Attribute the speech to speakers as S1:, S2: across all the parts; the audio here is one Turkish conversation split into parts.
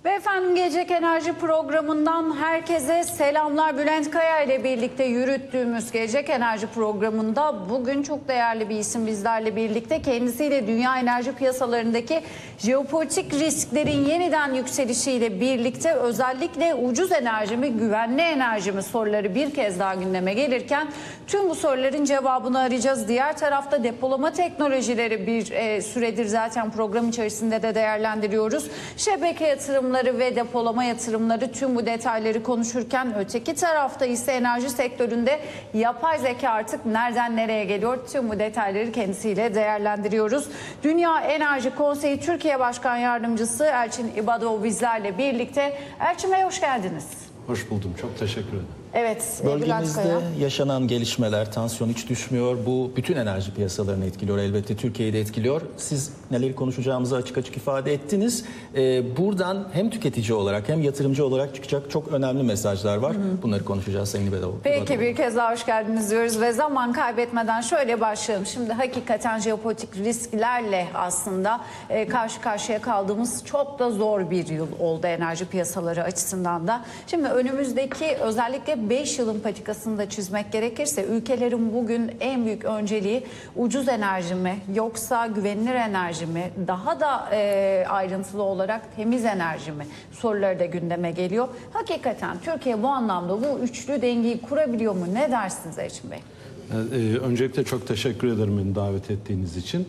S1: Ve efendim Gelecek Enerji programından herkese selamlar. Bülent Kaya ile birlikte yürüttüğümüz Gelecek Enerji programında bugün çok değerli bir isim bizlerle birlikte. Kendisiyle dünya enerji piyasalarındaki jeopolitik risklerin yeniden yükselişiyle birlikte özellikle ucuz enerji mi, güvenli enerji mi soruları bir kez daha gündeme gelirken tüm bu soruların cevabını arayacağız. Diğer tarafta depolama teknolojileri bir süredir zaten program içerisinde de değerlendiriyoruz. Şebeke yatırımları ve depolama yatırımları, tüm bu detayları konuşurken öteki tarafta ise enerji sektöründe yapay zeka artık nereden nereye geliyor, tüm bu detayları kendisiyle değerlendiriyoruz. Dünya Enerji Konseyi Türkiye Başkan Yardımcısı Elçin İbadov bizlerle birlikte. Elçin Bey hoş geldiniz.
S2: Hoş buldum. Çok teşekkür ederim.
S1: Evet,
S3: bölgemizde yaşanan gelişmeler, tansiyon hiç düşmüyor. Bu bütün enerji piyasalarını etkiliyor. Elbette Türkiye'yi de etkiliyor. Siz neleri konuşacağımızı açık açık ifade ettiniz. Buradan hem tüketici olarak hem yatırımcı olarak çıkacak çok önemli mesajlar var. Bunları konuşacağız Sayın İbadov.
S1: Peki bir kez daha hoş geldiniz diyoruz ve zaman kaybetmeden şöyle başlayalım. Şimdi hakikaten jeopolitik risklerle aslında karşı karşıya kaldığımız çok da zor bir yıl oldu enerji piyasaları açısından da. Şimdi önümüzdeki özellikle 5 yılın patikasını da çizmek gerekirse ülkelerin bugün en büyük önceliği ucuz enerji mi yoksa güvenilir enerji mi, daha da ayrıntılı olarak temiz enerji mi soruları da gündeme geliyor. Hakikaten Türkiye bu anlamda bu üçlü dengeyi kurabiliyor mu? Ne dersiniz Elçin Bey?
S2: Öncelikle çok teşekkür ederim beni davet ettiğiniz için.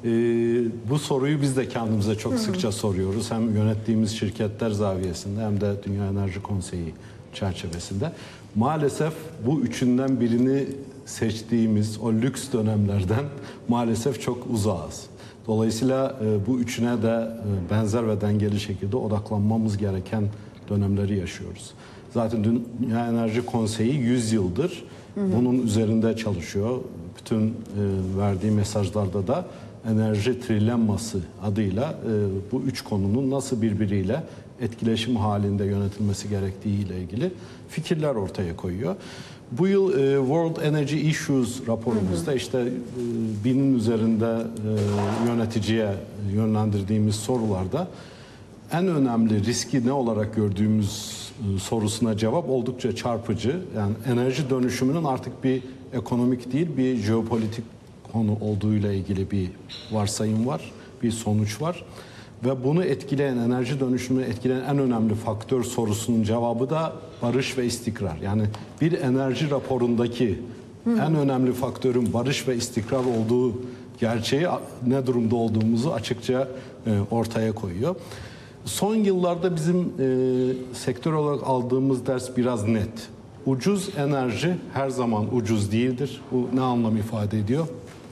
S2: Bu soruyu biz de kendimize çok sıkça soruyoruz. Hem yönettiğimiz şirketler zaviyesinde hem de Dünya Enerji Konseyi çerçevesinde. Maalesef bu üçünden birini seçtiğimiz o lüks dönemlerden maalesef çok uzağız. Dolayısıyla bu üçüne de benzer ve dengeli şekilde odaklanmamız gereken dönemleri yaşıyoruz. Zaten Dünya Enerji Konseyi 100 yıldır bunun üzerinde çalışıyor. Bütün verdiği mesajlarda da enerji trilemması adıyla bu üç konunun nasıl birbiriyle etkileşim halinde yönetilmesi gerektiği ile ilgili fikirler ortaya koyuyor. Bu yıl World Energy Issues raporumuzda işte 1000'in üzerinde yöneticiye yönlendirdiğimiz sorularda en önemli riski ne olarak gördüğümüz sorusuna cevap oldukça çarpıcı. Yani enerji dönüşümünün artık bir ekonomik değil bir jeopolitik konu olduğuyla ilgili bir varsayım var, bir sonuç var. Ve bunu etkileyen, enerji dönüşümünü etkileyen en önemli faktör sorusunun cevabı da barış ve istikrar. Yani bir enerji raporundaki en önemli faktörün barış ve istikrar olduğu gerçeği ne durumda olduğumuzu açıkça ortaya koyuyor. Son yıllarda bizim sektör olarak aldığımız ders biraz net. Ucuz enerji her zaman ucuz değildir. Bu ne anlam ifade ediyor?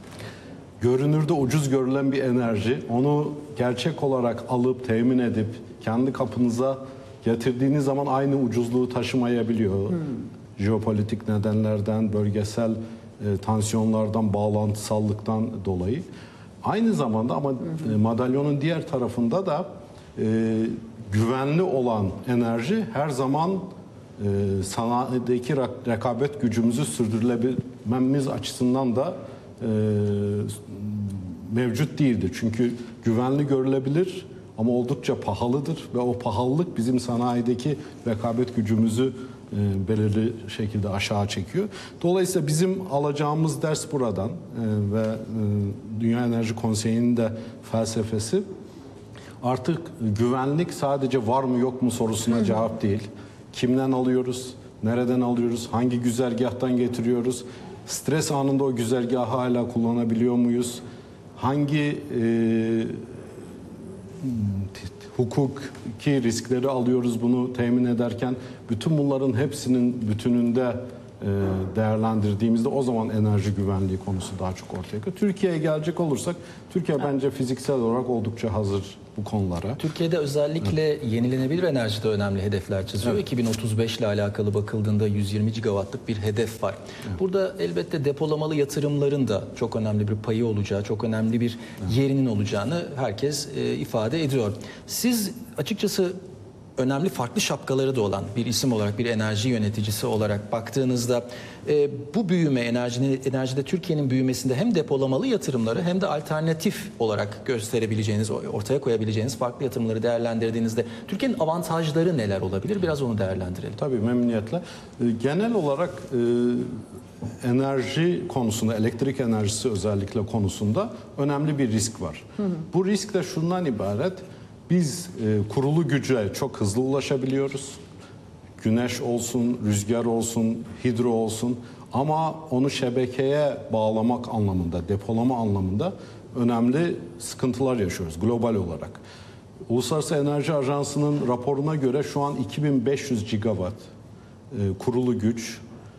S2: Görünürde ucuz görülen bir enerji, onu gerçek olarak alıp temin edip kendi kapınıza getirdiğiniz zaman aynı ucuzluğu taşımayabiliyor. Jeopolitik nedenlerden, bölgesel tansiyonlardan, bağlantısallıktan dolayı. Aynı zamanda ama madalyonun diğer tarafında da güvenli olan enerji her zaman sanayideki rekabet gücümüzü sürdürülebilmemiz açısından da mevcut değildir. Çünkü güvenli görülebilir ama oldukça pahalıdır ve o pahalılık bizim sanayideki rekabet gücümüzü belirli şekilde aşağı çekiyor. Dolayısıyla bizim alacağımız ders buradan ve Dünya Enerji Konseyi'nin de felsefesi artık güvenlik sadece var mı yok mu sorusuna cevap değil. Kimden alıyoruz, nereden alıyoruz, hangi güzergahtan getiriyoruz? Stres anında o güzergahı hala kullanabiliyor muyuz? Hangi hukuki riskleri alıyoruz bunu temin ederken? Bütün bunların hepsinin bütününde değerlendirdiğimizde o zaman enerji güvenliği konusu daha çok ortaya çıkıyor. Türkiye'ye gelecek olursak, Türkiye bence fiziksel olarak oldukça hazır bu konulara.
S3: Türkiye'de özellikle yenilenebilir enerjide önemli hedefler çiziyor. 2035 ile alakalı bakıldığında 120 gigawattlık bir hedef var. Burada elbette depolamalı yatırımların da çok önemli bir payı olacağı, çok önemli bir yerinin olacağını herkes ifade ediyor. Siz açıkçası önemli farklı şapkaları da olan bir isim olarak, bir enerji yöneticisi olarak baktığınızda bu büyüme, enerjide Türkiye'nin büyümesinde hem depolamalı yatırımları hem de alternatif olarak gösterebileceğiniz, ortaya koyabileceğiniz farklı yatırımları değerlendirdiğinizde Türkiye'nin avantajları neler olabilir? Biraz onu değerlendirelim.
S2: Tabii, memnuniyetle. Genel olarak enerji konusunda, elektrik enerjisi özellikle konusunda önemli bir risk var. Bu risk de şundan ibaret: biz kurulu güce çok hızlı ulaşabiliyoruz. Güneş olsun, rüzgar olsun, hidro olsun, ama onu şebekeye bağlamak anlamında, depolama anlamında önemli sıkıntılar yaşıyoruz global olarak. Uluslararası Enerji Ajansı'nın raporuna göre şu an 2500 gigawatt kurulu güç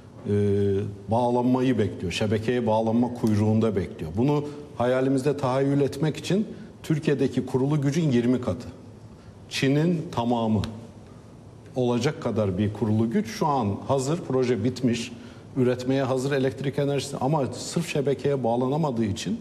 S2: bağlanmayı bekliyor. Şebekeye bağlanma kuyruğunda bekliyor. Bunu hayalimizde tahayyül etmek için Türkiye'deki kurulu gücün 20 katı. Çin'in tamamı olacak kadar bir kurulu güç şu an hazır, proje bitmiş, üretmeye hazır elektrik enerjisi, ama sırf şebekeye bağlanamadığı için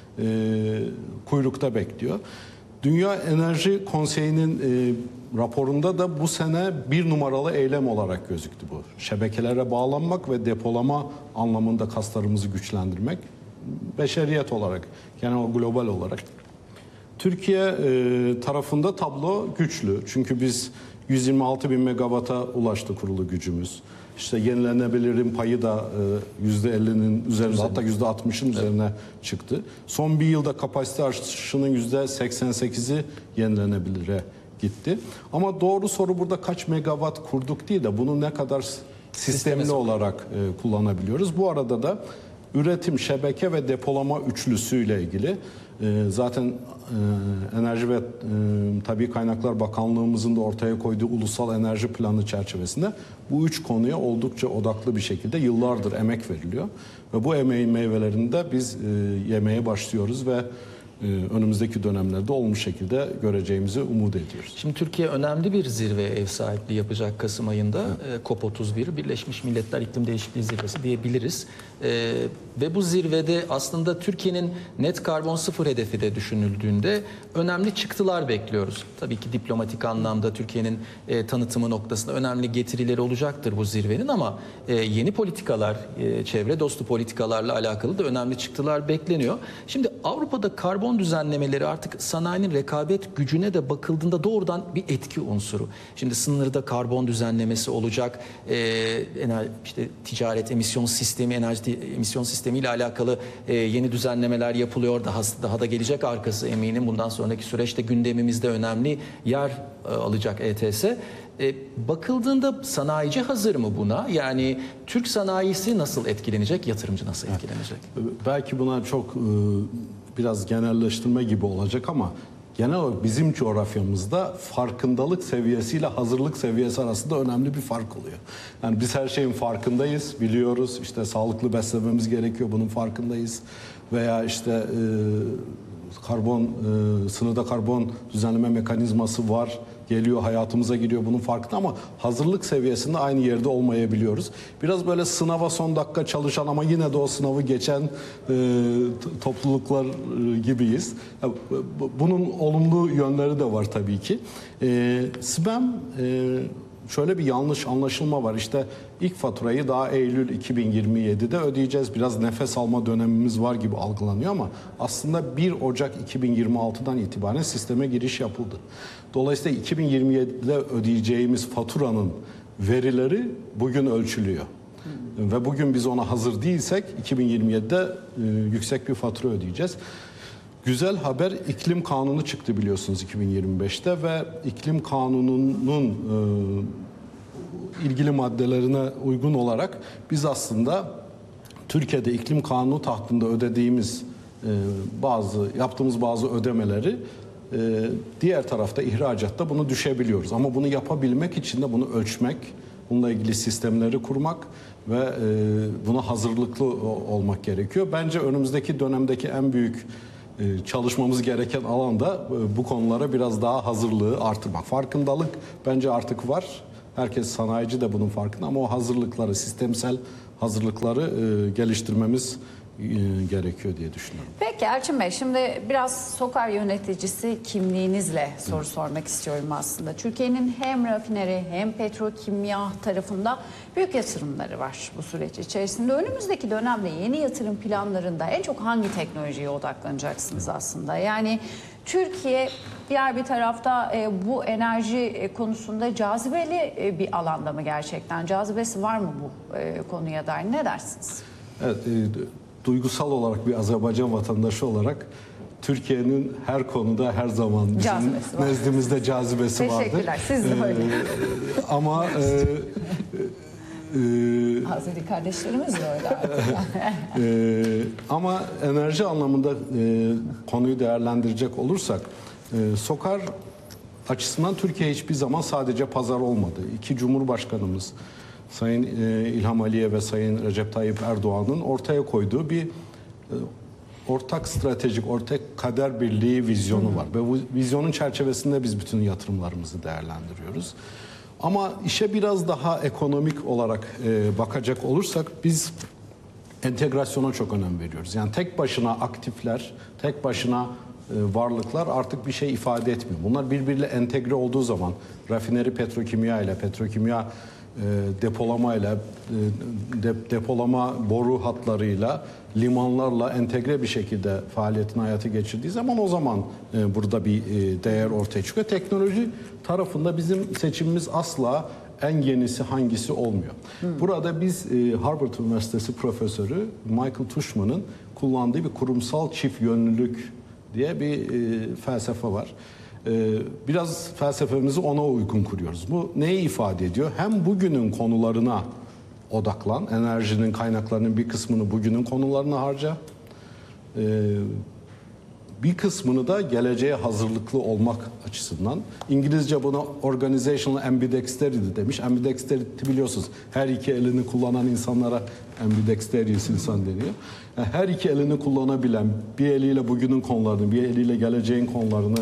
S2: kuyrukta bekliyor. Dünya Enerji Konseyi'nin raporunda da bu sene bir numaralı eylem olarak gözüktü bu. Şebekelere bağlanmak ve depolama anlamında kaslarımızı güçlendirmek, beşeriyet olarak, yani global olarak. Türkiye tarafında tablo güçlü. Çünkü biz 126 bin megawata ulaştı kurulu gücümüz. İşte yenilenebilirin payı da %50'nin üzerinde, hatta %60'ın üzerine çıktı. Son bir yılda kapasite artışının %88'i yenilenebilire gitti. Ama doğru soru burada kaç megawatt kurduk değil de bunu ne kadar sistemli olarak kullanabiliyoruz. Bu arada da üretim, şebeke ve depolama üçlüsüyle ilgili zaten Enerji ve Tabii Kaynaklar Bakanlığımızın da ortaya koyduğu ulusal enerji planı çerçevesinde bu üç konuya oldukça odaklı bir şekilde yıllardır emek veriliyor. Ve bu emeğin meyvelerini de biz yemeye başlıyoruz ve önümüzdeki dönemlerde olmuş şekilde göreceğimizi umut ediyoruz.
S3: Şimdi Türkiye önemli bir zirveye ev sahipliği yapacak Kasım ayında. COP31, Birleşmiş Milletler İklim Değişikliği Zirvesi diyebiliriz. Ve bu zirvede aslında Türkiye'nin net karbon sıfır hedefi de düşünüldüğünde önemli çıktılar bekliyoruz. Tabii ki diplomatik anlamda Türkiye'nin tanıtımı noktasında önemli getirileri olacaktır bu zirvenin, ama yeni politikalar, çevre dostu politikalarla alakalı da önemli çıktılar bekleniyor. Şimdi Avrupa'da karbon düzenlemeleri artık sanayinin rekabet gücüne de bakıldığında doğrudan bir etki unsuru. Şimdi sınırda karbon düzenlemesi olacak, işte ticaret emisyon sistemi, enerji emisyon sistemi ile alakalı yeni düzenlemeler yapılıyor. Daha da gelecek arkası eminim. Bundan sonraki süreçte gündemimizde önemli yer alacak ETS. Bakıldığında sanayici hazır mı buna? Yani Türk sanayisi nasıl etkilenecek, yatırımcı nasıl etkilenecek?
S2: Belki buna çok biraz genelleştirme gibi olacak ama genel olarak bizim coğrafyamızda farkındalık seviyesiyle hazırlık seviyesi arasında önemli bir fark oluyor. Yani biz her şeyin farkındayız, biliyoruz. İşte sağlıklı beslememiz gerekiyor, bunun farkındayız. Veya işte sınırda karbon düzenleme mekanizması var, geliyor, hayatımıza giriyor, bunun farkında, ama hazırlık seviyesinde aynı yerde olmayabiliyoruz. Biraz böyle sınava son dakika çalışan ama yine de o sınavı geçen topluluklar gibiyiz. Bunun olumlu yönleri de var tabii ki. SİBEM, şöyle bir yanlış anlaşılma var. İşte ilk faturayı daha Eylül 2027'de ödeyeceğiz. Biraz nefes alma dönemimiz var gibi algılanıyor ama aslında 1 Ocak 2026'dan itibaren sisteme giriş yapıldı. Dolayısıyla 2027'de ödeyeceğimiz faturanın verileri bugün ölçülüyor. Ve bugün biz ona hazır değilsek 2027'de yüksek bir fatura ödeyeceğiz. Güzel haber, iklim kanunu çıktı biliyorsunuz 2025'te ve iklim kanununun ilgili maddelerine uygun olarak biz aslında Türkiye'de iklim kanunu tahtında ödediğimiz yaptığımız bazı ödemeleri diğer tarafta ihracatta bunu düşebiliyoruz. Ama bunu yapabilmek için de bunu ölçmek, bununla ilgili sistemleri kurmak ve buna hazırlıklı olmak gerekiyor. Bence önümüzdeki dönemdeki en büyük çalışmamız gereken alanda bu konulara biraz daha hazırlığı artırmak. Farkındalık bence artık var. Herkes, sanayici de bunun farkında, ama o hazırlıkları, sistemsel hazırlıkları geliştirmemiz gerekiyor diye düşünüyorum.
S1: Peki Elçin Bey, şimdi biraz SOKAR yöneticisi kimliğinizle soru sormak istiyorum aslında. Türkiye'nin hem rafineri hem petrokimya tarafında büyük yatırımları var bu süreç içerisinde. Önümüzdeki dönemde yeni yatırım planlarında en çok hangi teknolojiye odaklanacaksınız aslında? Yani Türkiye diğer bir tarafta bu enerji konusunda cazibeli bir alanda mı gerçekten? Cazibesi var mı bu konuya dair? Ne dersiniz?
S2: Evet, duygusal olarak bir Azerbaycan vatandaşı olarak Türkiye'nin her konuda her zaman bizim
S1: Cazibesi var.
S2: nezdimizde cazibesi vardır.
S1: Teşekkürler. Siz de öyle.
S2: Ama
S1: Azeri kardeşlerimiz de öyle artık.
S2: ama enerji anlamında konuyu değerlendirecek olursak SOKAR açısından Türkiye hiçbir zaman sadece pazar olmadı. İki Cumhurbaşkanımız Sayın İlham Aliyev ve Sayın Recep Tayyip Erdoğan'ın ortaya koyduğu bir ortak stratejik, ortak kader birliği vizyonu var. Ve bu vizyonun çerçevesinde biz bütün yatırımlarımızı değerlendiriyoruz. Ama işe biraz daha ekonomik olarak bakacak olursak biz entegrasyona çok önem veriyoruz. Yani tek başına aktifler, tek başına varlıklar artık bir şey ifade etmiyor. Bunlar birbiriyle entegre olduğu zaman rafineri petrokimya ile, petrokimya depolama ile, depolama boru hatlarıyla, limanlarla entegre bir şekilde faaliyetini hayata geçirdiği zaman o zaman burada bir değer ortaya çıkıyor. Teknoloji tarafında bizim seçimimiz asla en yenisi hangisi olmuyor. Burada biz Harvard Üniversitesi profesörü Michael Tushman'ın kullandığı bir kurumsal çift yönlülük diye bir felsefe var. Biraz felsefemizi ona uygun kuruyoruz. Bu neyi ifade ediyor? Hem bugünün konularına odaklan, enerjinin kaynaklarının bir kısmını bugünün konularına harca, bir kısmını da geleceğe hazırlıklı olmak açısından. İngilizce buna organizational ambidexterity demiş. Ambidexterity biliyorsunuz, her iki elini kullanan insanlara ambidexterious insan deniyor. Yani her iki elini kullanabilen, bir eliyle bugünün konularını, bir eliyle geleceğin konularını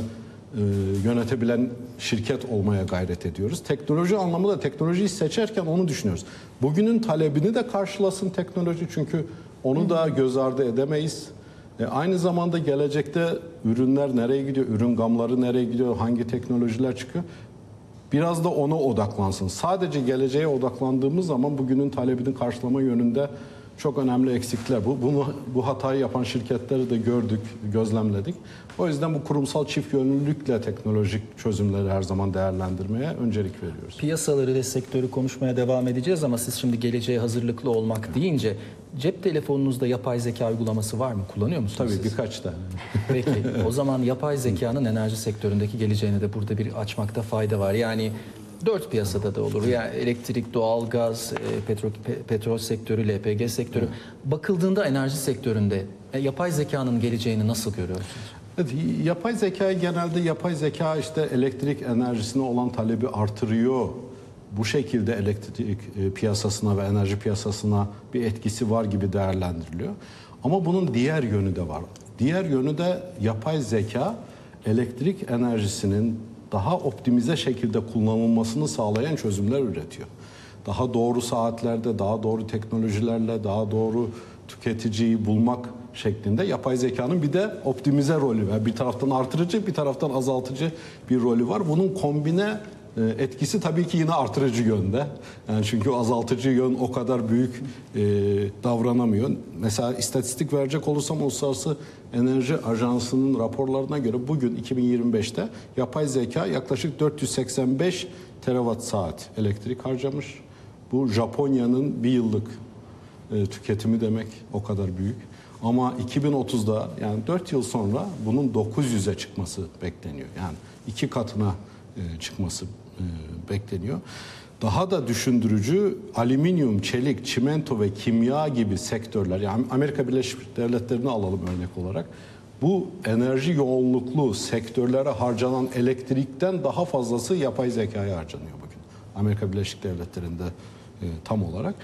S2: yönetebilen şirket olmaya gayret ediyoruz. Teknoloji anlamında teknolojiyi seçerken onu düşünüyoruz. Bugünün talebini de karşılasın teknoloji, çünkü onu da göz ardı edemeyiz. Aynı zamanda gelecekte ürünler nereye gidiyor, ürün gamları nereye gidiyor, hangi teknolojiler çıkıyor? Biraz da ona odaklansın. Sadece geleceğe odaklandığımız zaman bugünün talebini karşılama yönünde çok önemli eksikler. Bu hatayı yapan şirketleri de gördük, gözlemledik. O yüzden bu kurumsal çift yönlülükle teknolojik çözümleri her zaman değerlendirmeye öncelik veriyoruz.
S3: Piyasaları ve sektörü konuşmaya devam edeceğiz ama siz şimdi geleceğe hazırlıklı olmak deyince cep telefonunuzda yapay zeka uygulaması var mı? Kullanıyor musunuz
S2: Tabii
S3: siz?
S2: birkaç tane.
S3: Peki o zaman yapay zekanın enerji sektöründeki geleceğini de burada bir açmakta fayda var. Yani dört piyasada da olur. Yani elektrik, doğalgaz, petrol sektörü, LPG sektörü. Bakıldığında enerji sektöründe yapay zekanın geleceğini nasıl görüyorsunuz?
S2: Evet, yapay zeka genelde yapay zeka işte elektrik enerjisine olan talebi artırıyor. Bu şekilde elektrik piyasasına ve enerji piyasasına bir etkisi var gibi değerlendiriliyor. Ama bunun diğer yönü de var. Diğer yönü de yapay zeka elektrik enerjisinin daha optimize şekilde kullanılmasını sağlayan çözümler üretiyor. Daha doğru saatlerde, daha doğru teknolojilerle, daha doğru tüketiciyi bulmak şeklinde yapay zekanın bir de optimize rolü var. Bir taraftan artırıcı, bir taraftan azaltıcı bir rolü var. Bunun kombine etkisi tabii ki yine artırıcı yönde. Yani çünkü azaltıcı yön o kadar büyük davranamıyor. Mesela istatistik verecek olursam Uluslararası Enerji Ajansı'nın raporlarına göre bugün 2025'te yapay zeka yaklaşık 485 terawatt saat elektrik harcamış. Bu Japonya'nın bir yıllık tüketimi demek, o kadar büyük. Ama 2030'da yani 4 yıl sonra bunun 900'e çıkması bekleniyor. Yani 2 katına çıkması bekleniyor. Daha da düşündürücü alüminyum, çelik, çimento ve kimya gibi sektörler, yani Amerika Birleşik Devletleri'ni alalım örnek olarak. Bu enerji yoğunluklu sektörlere harcanan elektrikten daha fazlası yapay zekaya harcanıyor bugün. Amerika Birleşik Devletleri'nde tam olarak.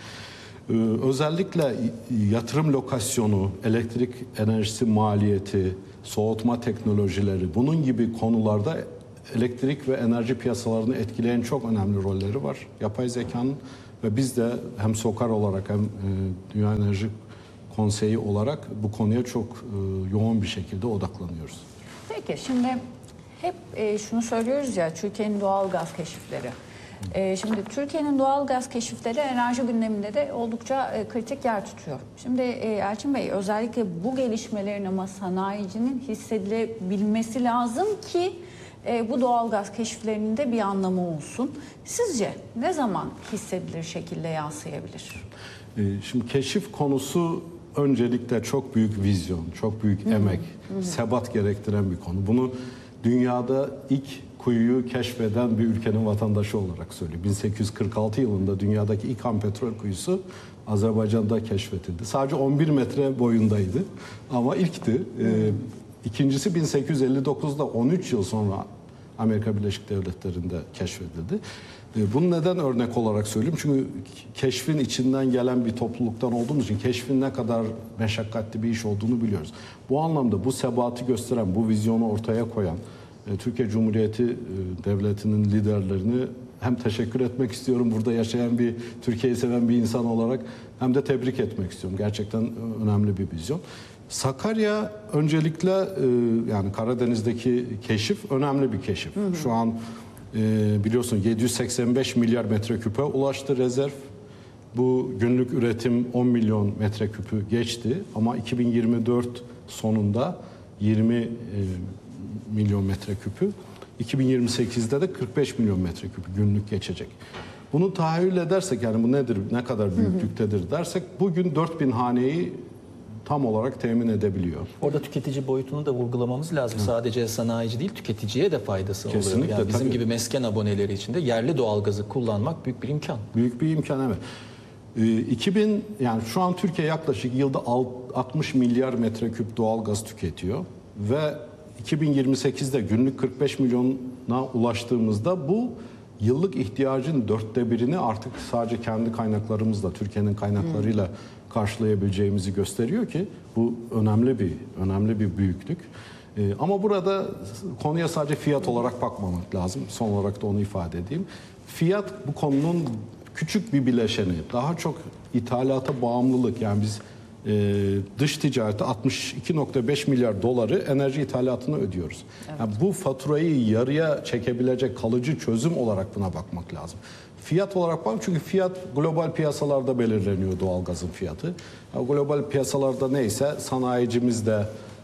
S2: Özellikle yatırım lokasyonu, elektrik enerjisi maliyeti, soğutma teknolojileri, bunun gibi konularda elektrik ve enerji piyasalarını etkileyen çok önemli rolleri var yapay zekanın ve biz de hem SOKAR olarak hem Dünya Enerji Konseyi olarak bu konuya çok yoğun bir şekilde odaklanıyoruz.
S1: Peki şimdi hep şunu söylüyoruz ya, Türkiye'nin doğal gaz keşifleri. Şimdi Türkiye'nin doğal gaz keşifleri enerji gündeminde de oldukça kritik yer tutuyor. Şimdi Elçin Bey, özellikle bu gelişmelerin ama sanayicinin hissedilebilmesi lazım ki bu doğal gaz keşiflerinin de bir anlamı olsun. Sizce ne zaman hissedilir şekilde yansıyabilir?
S2: Şimdi keşif konusu öncelikle çok büyük vizyon, çok büyük emek, sebat gerektiren bir konu. Bunu dünyada ilk kuyuyu keşfeden bir ülkenin vatandaşı olarak söylüyor. 1846 yılında dünyadaki ilk ham petrol kuyusu Azerbaycan'da keşfedildi. Sadece 11 metre boyundaydı ama ilkti. İkincisi 1859'da 13 yıl sonra Amerika Birleşik Devletleri'nde keşfedildi. Bunu neden örnek olarak söyleyeyim? Çünkü keşfin içinden gelen bir topluluktan olduğumuz için keşfin ne kadar meşakkatli bir iş olduğunu biliyoruz. Bu anlamda bu sebatı gösteren, bu vizyonu ortaya koyan Türkiye Cumhuriyeti Devleti'nin liderlerini hem teşekkür etmek istiyorum, burada yaşayan bir, Türkiye'yi seven bir insan olarak, hem de tebrik etmek istiyorum. Gerçekten önemli bir vizyon. Sakarya öncelikle yani Karadeniz'deki keşif önemli bir keşif. Şu an biliyorsun 785 milyar metreküpe ulaştı rezerv. Bu günlük üretim 10 milyon metreküpü geçti ama 2024 sonunda 20 milyon metreküpü, 2028'de de 45 milyon metreküpü günlük geçecek. Bunu tahayyül edersek, yani bu nedir, ne kadar büyüklüktedir dersek, bugün 4000 haneyi tam olarak temin edebiliyor.
S3: Orada tüketici boyutunu da vurgulamamız lazım. Sadece sanayici değil, tüketiciye de faydası oluyor.
S2: Kesinlikle,
S3: Yani bizim
S2: tabii.
S3: gibi mesken aboneleri için de yerli doğalgazı kullanmak büyük bir imkan.
S2: Büyük bir imkan, evet. 2000, yani şu an Türkiye yaklaşık yılda 60 milyar metreküp doğalgaz tüketiyor ve 2028'de günlük 45 milyona ulaştığımızda bu yıllık ihtiyacın 1/4'ini artık sadece kendi kaynaklarımızla, Türkiye'nin kaynaklarıyla karşılayabileceğimizi gösteriyor ki bu önemli bir büyüklük. Ama burada konuya sadece fiyat olarak bakmamak lazım. Son olarak da onu ifade edeyim. Fiyat bu konunun küçük bir bileşeni. Daha çok ithalata bağımlılık, yani biz dış ticarette 62,5 milyar doları enerji ithalatını ödüyoruz. Evet. Yani bu faturayı yarıya çekebilecek kalıcı çözüm olarak buna bakmak lazım. Fiyat olarak bak, çünkü fiyat global piyasalarda belirleniyor, doğalgazın fiyatı. Yani global piyasalarda neyse sanayicimiz de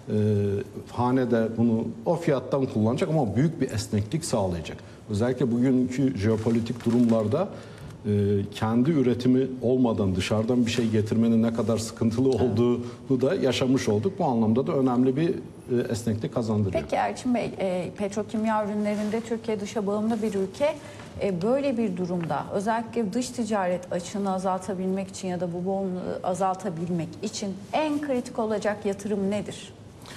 S2: hane de bunu o fiyattan kullanacak ama büyük bir esneklik sağlayacak. Özellikle bugünkü jeopolitik durumlarda kendi üretimi olmadan dışarıdan bir şey getirmenin ne kadar sıkıntılı olduğunu da yaşamış olduk. Bu anlamda da önemli bir esneklik kazandırıyor.
S1: Peki Elçin Bey, petrokimya ürünlerinde Türkiye dışa bağımlı bir ülke. Böyle bir durumda özellikle dış ticaret açığını azaltabilmek için ya da bu bağımlılığı azaltabilmek için en kritik olacak yatırım nedir?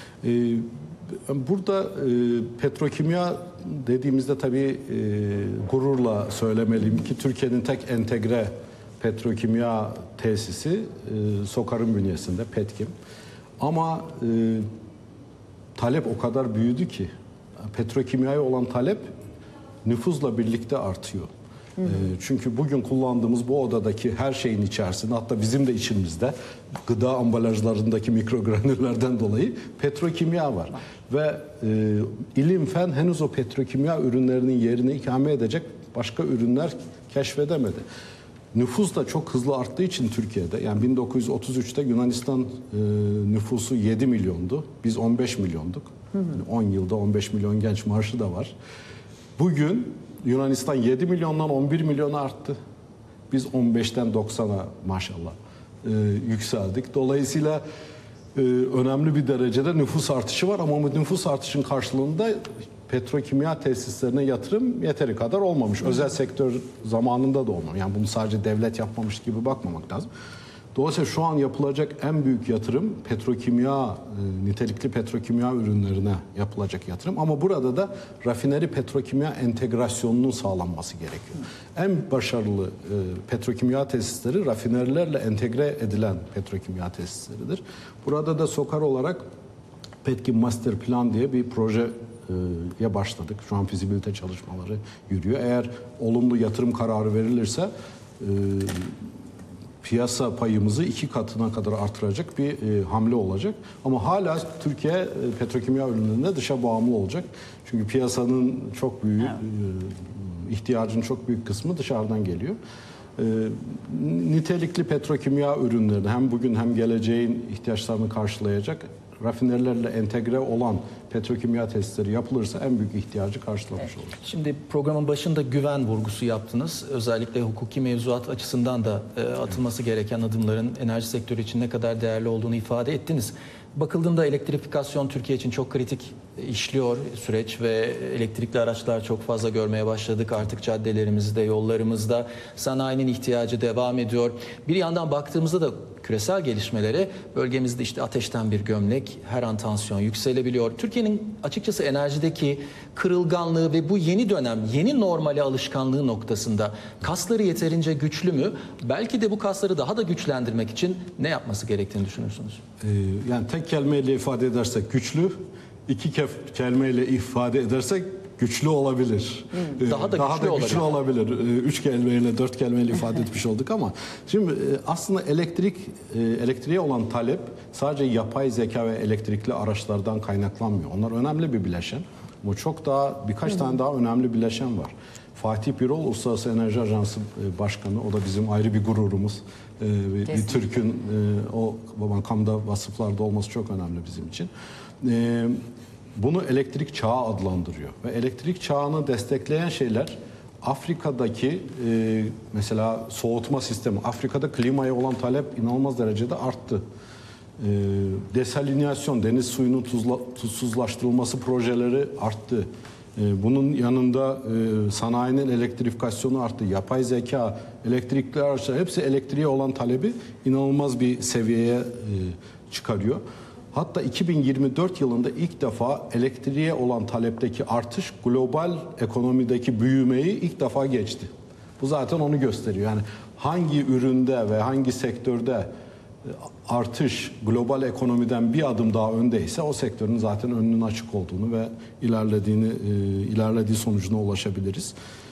S2: Burada petrokimya dediğimizde tabii gururla söylemeliyim ki Türkiye'nin tek entegre petrokimya tesisi SOKAR'ın bünyesinde, Petkim. Ama talep o kadar büyüdü ki petrokimyaya olan talep nüfuzla birlikte artıyor. Çünkü bugün kullandığımız bu odadaki her şeyin içerisinde, hatta bizim de içimizde gıda ambalajlarındaki mikrogranüllerden dolayı petrokimya var. Ve ilim, fen henüz o petrokimya ürünlerinin yerini ikame edecek başka ürünler keşfedemedi. Nüfus da çok hızlı arttığı için Türkiye'de, yani 1933'te Yunanistan nüfusu 7 milyondu. Biz 15 milyonduk. Yani 10 yılda 15 milyon genç marşı da var. Bugün Yunanistan 7 milyondan 11 milyona arttı. Biz 15'ten 90'a maşallah yükseldik. Dolayısıyla önemli bir derecede nüfus artışı var ama bu nüfus artışın karşılığında petrokimya tesislerine yatırım yeteri kadar olmamış. Özel sektör zamanında da olmamış. Yani bunu sadece devlet yapmamış gibi bakmamak lazım. Dolayısıyla şu an yapılacak en büyük yatırım petrokimya, nitelikli petrokimya ürünlerine yapılacak yatırım. Ama burada da rafineri petrokimya entegrasyonunun sağlanması gerekiyor. En başarılı petrokimya tesisleri rafinerilerle entegre edilen petrokimya tesisleridir. Burada da SOKAR olarak Petkim Master Plan diye bir projeye başladık. Şu an fizibilite çalışmaları yürüyor. Eğer olumlu yatırım kararı verilirse piyasa payımızı 2 katına kadar artıracak bir hamle olacak. Ama hala Türkiye petrokimya ürünlerinde dışa bağımlı olacak. Çünkü piyasanın çok büyük, ihtiyacın çok büyük kısmı dışarıdan geliyor. Nitelikli petrokimya ürünlerini hem bugün hem geleceğin ihtiyaçlarını karşılayacak rafinerilerle entegre olan petrokimya testleri yapılırsa en büyük ihtiyacı karşılamış olur.
S3: Şimdi programın başında güven vurgusu yaptınız. Özellikle hukuki mevzuat açısından da atılması gereken adımların enerji sektörü için ne kadar değerli olduğunu ifade ettiniz. Bakıldığında elektrifikasyon Türkiye için çok kritik işliyor süreç ve elektrikli araçlar çok fazla görmeye başladık. Artık caddelerimizde, yollarımızda sanayinin ihtiyacı devam ediyor. Bir yandan baktığımızda da küresel gelişmelere bölgemizde işte ateşten bir gömlek, her an tansiyon yükselebiliyor. Türkiye'nin açıkçası enerjideki kırılganlığı ve bu yeni dönem, yeni normale alışkanlığı noktasında kasları yeterince güçlü mü? Belki de bu kasları daha da güçlendirmek için ne yapması gerektiğini düşünüyorsunuz?
S2: Yani tek kelimeyle ifade edersek güçlü, 2 kelimeyle ifade edersek güçlü olabilir.
S3: Daha da güçlü
S2: olabilir. 3 kelimeyle, 4 kelimeyle ifade etmiş olduk ama şimdi aslında elektriğe olan talep sadece yapay zeka ve elektrikli araçlardan kaynaklanmıyor. Onlar önemli bir bileşen. Ama birkaç tane daha önemli bileşen var. Fatih Birol, Uluslararası Enerji Ajansı Başkanı, o da bizim ayrı bir gururumuz. Bir Türk'ün o makamda, vasıflarda olması çok önemli bizim için. Bunu elektrik çağı adlandırıyor. Ve elektrik çağını destekleyen şeyler Afrika'daki mesela soğutma sistemi. Afrika'da klimaya olan talep inanılmaz derecede arttı. Desalinasyon, deniz suyunun tuzsuzlaştırılması projeleri arttı. Bunun yanında sanayinin elektrifikasyonu arttı. Yapay zeka, elektrikli araçlar hepsi elektriğe olan talebi inanılmaz bir seviyeye çıkarıyor. Hatta 2024 yılında ilk defa elektriğe olan talepteki artış global ekonomideki büyümeyi ilk defa geçti. Bu zaten onu gösteriyor. Yani hangi üründe ve hangi sektörde artış global ekonomiden bir adım daha öndeyse o sektörün zaten önünün açık olduğunu ve ilerlediği sonucuna ulaşabiliriz.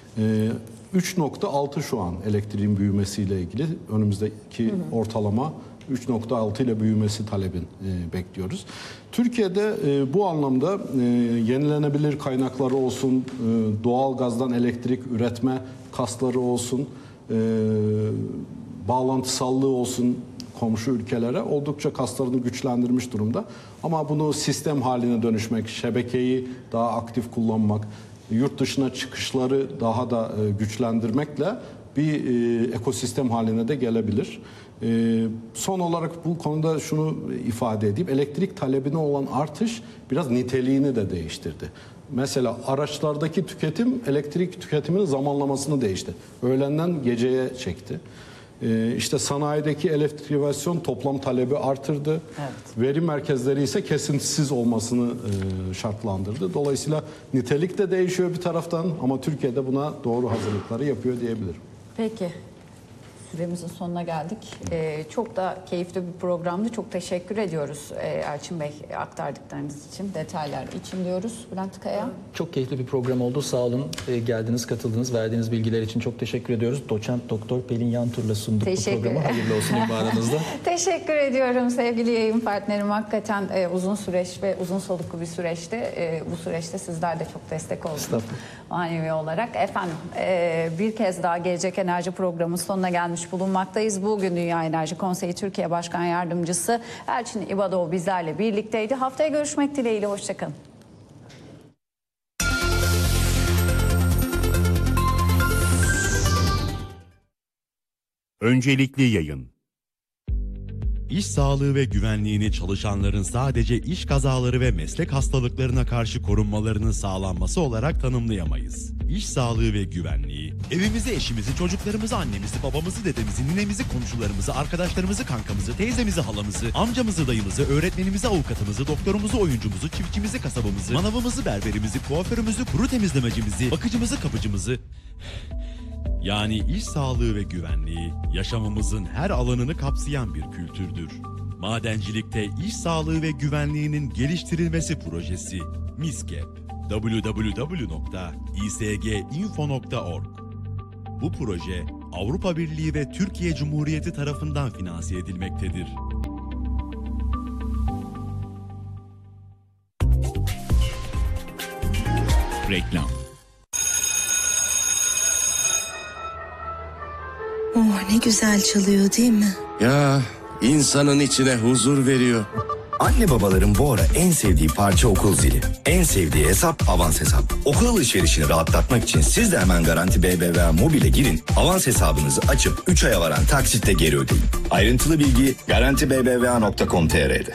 S2: 3.6 şu an elektriğin büyümesiyle ilgili önümüzdeki ortalama 3.6 ile büyümesi talebin bekliyoruz. Türkiye'de bu anlamda yenilenebilir kaynakları olsun, doğal gazdan elektrik üretme kasları olsun, bağlantısallığı olsun komşu ülkelere oldukça kaslarını güçlendirmiş durumda. Ama bunu sistem haline dönüşmek, şebekeyi daha aktif kullanmak, yurt dışına çıkışları daha da güçlendirmekle bir ekosistem haline de gelebilir. Son olarak bu konuda şunu ifade edeyim. Elektrik talebine olan artış biraz niteliğini de değiştirdi. Mesela araçlardaki tüketim elektrik tüketiminin zamanlamasını değişti. Öğlenden geceye çekti. İşte sanayideki elektrifikasyon toplam talebi artırdı. Evet. Veri merkezleri ise kesintisiz olmasını şartlandırdı. Dolayısıyla nitelik de değişiyor bir taraftan ama Türkiye'de buna doğru hazırlıkları yapıyor diyebilirim.
S1: Peki. Süremizin sonuna geldik. Çok da keyifli bir programdı. Çok teşekkür ediyoruz Elçin Bey aktardıklarınız için, detaylar için diyoruz. Bülent Kaya.
S3: Çok keyifli bir program oldu. Sağ olun. Geldiniz, katıldınız, verdiğiniz bilgiler için çok teşekkür ediyoruz. Doçent Doktor Pelin Yantur'la sunduk bu programı. Hayırlı olsun ünvanınızda.
S1: Teşekkür ediyorum sevgili yayın partnerim. Hakikaten uzun süreç ve uzun soluklu bir süreçti. Bu süreçte sizler de çok destek oldunuz. Manevi olarak. Efendim bir kez daha Gelecek Enerji programının sonuna gelmiş bulunmaktayız. Bugün Dünya Enerji Konseyi Türkiye Başkan Yardımcısı Elçin İbadov bizlerle birlikteydi. Haftaya görüşmek dileğiyle. Hoşçakalın.
S4: Öncelikli yayın. İş sağlığı ve güvenliğini çalışanların sadece iş kazaları ve meslek hastalıklarına karşı korunmalarının sağlanması olarak tanımlayamayız. İş sağlığı ve güvenliği, evimizi, eşimizi, çocuklarımızı, annemizi, babamızı, dedemizi, ninemizi, komşularımızı, arkadaşlarımızı, kankamızı, teyzemizi, halamızı, amcamızı, dayımızı, öğretmenimizi, avukatımızı, doktorumuzu, oyuncumuzu, çiftçimizi, kasabamızı, manavımızı, berberimizi, kuaförümüzü, kuru temizlemecimizi, bakıcımızı, kapıcımızı... Yani iş sağlığı ve güvenliği yaşamımızın her alanını kapsayan bir kültürdür. Madencilikte iş sağlığı ve güvenliğinin geliştirilmesi projesi MİSGEP www.isginfo.org. Bu proje Avrupa Birliği ve Türkiye Cumhuriyeti tarafından finanse edilmektedir. Reklam.
S5: Oh, ne güzel çalıyor değil mi?
S6: Ya insanın içine huzur veriyor.
S7: Anne babaların bu ara en sevdiği parça okul zili. En sevdiği hesap avans hesap. Okul alışverişini rahatlatmak için siz de hemen Garanti BBVA Mobil'e girin. Avans hesabınızı açıp 3 aya varan taksitle geri ödeyin. Ayrıntılı bilgi garantibbva.com.tr'de.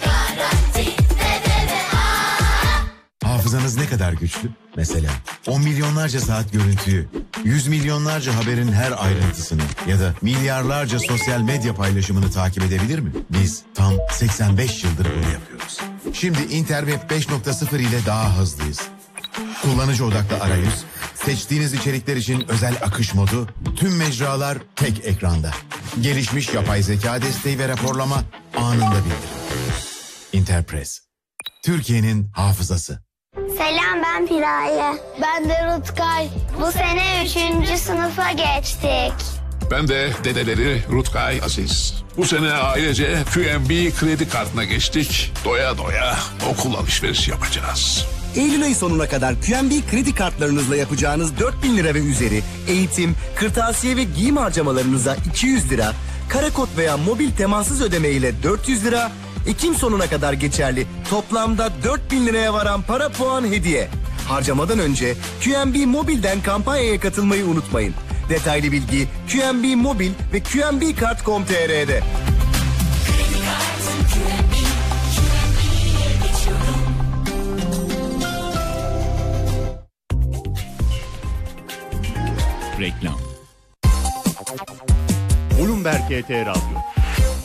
S8: Hafızanız ne kadar güçlü? Mesela 10 milyonlarca saat görüntüyü, 100 milyonlarca haberin her ayrıntısını ya da milyarlarca sosyal medya paylaşımını takip edebilir mi? Biz tam 85 yıldır bunu yapıyoruz. Şimdi Interweb 5.0 ile daha hızlıyız. Kullanıcı odaklı arayüz, seçtiğiniz içerikler için özel akış modu, tüm mecralar tek ekranda. Gelişmiş yapay zeka desteği ve raporlama anında bildirim. Interpress, Türkiye'nin hafızası.
S9: Selam, ben Piraye. Ben de Rutkay. Bu sene 3. sınıfa geçtik.
S10: Ben de dedeleri Rutkay Aziz. Bu sene ailece QNB kredi kartına geçtik. Doya doya okul alışverişi yapacağız.
S11: Eylül ayı sonuna kadar QNB kredi kartlarınızla yapacağınız 4.000 lira ve üzeri eğitim, kırtasiye ve giyim harcamalarınıza 200 lira, karakod veya mobil temassız ödeme ile 400 lira, Ekim sonuna kadar geçerli toplamda 4.000 liraya varan para puan hediye. Harcamadan önce QNB Mobil'den kampanyaya katılmayı unutmayın. Detaylı bilgi QNB Mobil ve QNBkart.com.tr'de.
S4: Reklam. Bloomberg HT Radyo,